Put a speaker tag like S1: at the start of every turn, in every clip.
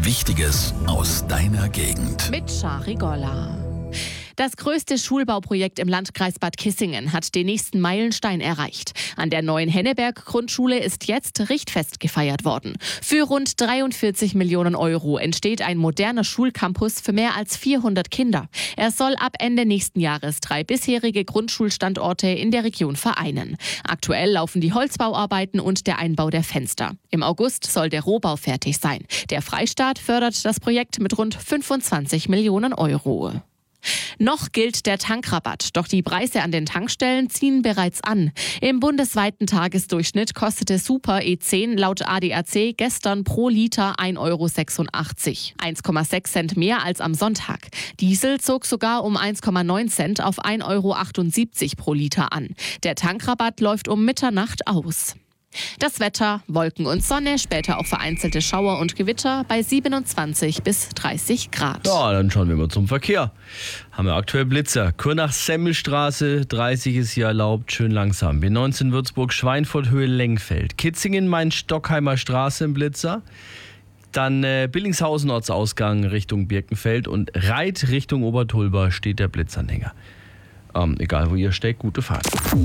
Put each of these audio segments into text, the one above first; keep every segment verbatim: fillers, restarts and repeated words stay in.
S1: Wichtiges aus deiner Gegend.
S2: Mit Shari Golla. Das größte Schulbauprojekt im Landkreis Bad Kissingen hat den nächsten Meilenstein erreicht. An der neuen Henneberg-Grundschule ist jetzt Richtfest gefeiert worden. Für rund dreiundvierzig Millionen Euro entsteht ein moderner Schulcampus für mehr als vierhundert Kinder. Er soll ab Ende nächsten Jahres drei bisherige Grundschulstandorte in der Region vereinen. Aktuell laufen die Holzbauarbeiten und der Einbau der Fenster. Im August soll der Rohbau fertig sein. Der Freistaat fördert das Projekt mit rund fünfundzwanzig Millionen Euro. Noch gilt der Tankrabatt, doch die Preise an den Tankstellen ziehen bereits an. Im bundesweiten Tagesdurchschnitt kostete Super E zehn laut A D A C gestern pro Liter ein Euro sechsundachtzig, eins Komma sechs Cent mehr als am Sonntag. Diesel zog sogar um eins Komma neun Cent auf ein Euro achtundsiebzig pro Liter an. Der Tankrabatt läuft um Mitternacht aus. Das Wetter, Wolken und Sonne, später auch vereinzelte Schauer und Gewitter bei siebenundzwanzig bis dreißig Grad.
S3: Ja, dann schauen wir mal zum Verkehr. Haben wir aktuell Blitzer. Kürnach-Semmelstraße, dreißig ist hier erlaubt, schön langsam. B neunzehn Würzburg, Schweinfurt, Höhe Lengfeld. Kitzingen, Main-Stockheimer Straße im Blitzer. Dann äh, Billingshausen, Ortsausgang Richtung Birkenfeld. Und Reit Richtung Obertulber steht der Blitzanhänger. Ähm, egal wo ihr steckt, gute Fahrt.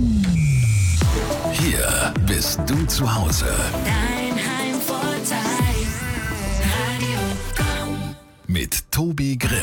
S1: Hier bist du zu Hause.
S4: Dein Heimvorteil, Radio Komm.
S1: Mit Tobi Grimm.